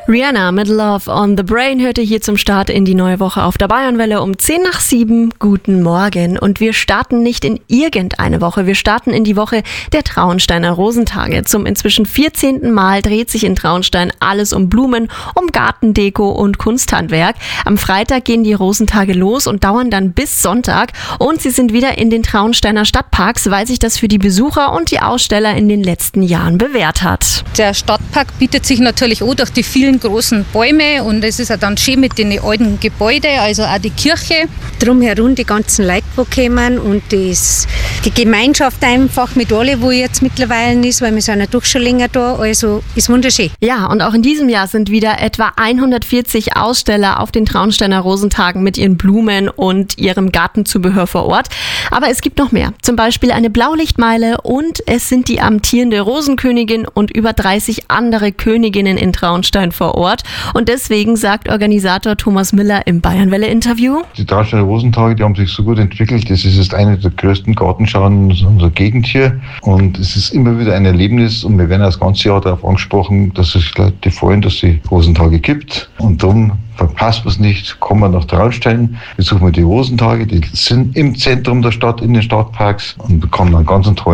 Rihanna mit Love on the Brain hörte hier zum Start in die neue Woche auf der Bayernwelle um 6:10. Guten Morgen. Und wir starten nicht in irgendeine Woche. Wir starten in die Woche der Traunsteiner Rosentage. Zum inzwischen 14. Mal dreht sich in Traunstein alles um Blumen, um Gartendeko und Kunsthandwerk. Am Freitag gehen die Rosentage los und dauern dann bis Sonntag. Und sie sind wieder in den Traunsteiner Stadtparks, weil sich das für die Besucher und die Aussteller in den letzten Jahren bewährt hat. Der Stadtpark bietet sich natürlich auch durch die vielen großen Bäume und es ist ja dann schön mit den alten Gebäuden, also auch die Kirche. Drumherum die ganzen Leute, die kommen und die Gemeinschaft einfach mit allen, wo jetzt mittlerweile ist, weil wir sind ja doch schon länger da, also ist wunderschön. Ja, und auch in diesem Jahr sind wieder etwa 140 Aussteller auf den Traunsteiner Rosentagen mit ihren Blumen und ihrem Gartenzubehör vor Ort. Aber es gibt noch mehr, zum Beispiel eine Blaulichtmeile und es sind die amtierende Rosenkönigin und über 30 andere Königinnen in Traunstein vor Ort. Und deswegen sagt Organisator Thomas Miller im Bayernwelle-Interview: Die Traunsteiner Rosentage, die haben sich so gut entwickelt. Das ist jetzt eine der größten Gartenschauen unserer Gegend hier. Und es ist immer wieder ein Erlebnis. Und wir werden das ganze Jahr darauf angesprochen, dass sich Leute freuen, dass es Rosentage gibt. Und darum verpasst man es nicht. Kommen wir nach Traunstein, besuchen wir die Rosentage. Die sind im Zentrum der Stadt, in den Stadtparks und bekommen einen ganz tollen